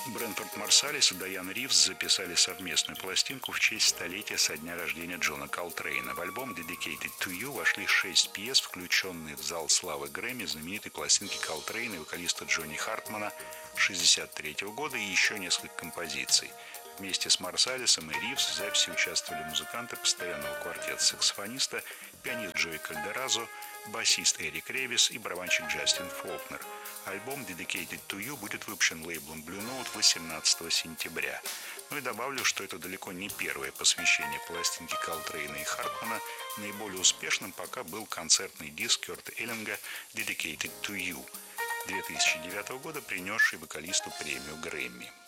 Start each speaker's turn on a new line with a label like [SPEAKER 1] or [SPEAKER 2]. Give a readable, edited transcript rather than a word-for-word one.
[SPEAKER 1] Брентфорд Марсалис и Дайан Ривз записали совместную пластинку в честь столетия со дня рождения Джона Колтрейна. В альбом Dedicated to You вошли 6 пьес, включенные в зал славы Грэмми знаменитой пластинки Колтрейна и вокалиста Джонни Хартмана 1963 года и еще несколько композиций. Вместе с Марсалисом и Ривз в записи участвовали музыканты постоянного квартета саксофониста, пианист Джои Кальдеразо, басист Эрик Ревис и барабанщик Джастин Фолкнер. Альбом Dedicated to You будет выпущен лейблом Blue Note 18 сентября. Ну и добавлю, что это далеко не первое посвящение пластинки Колтрейна и Хартмана. Наиболее успешным пока был концертный диск Кёрта Эллинга Dedicated to You 2009 года, принесший вокалисту премию Грэмми.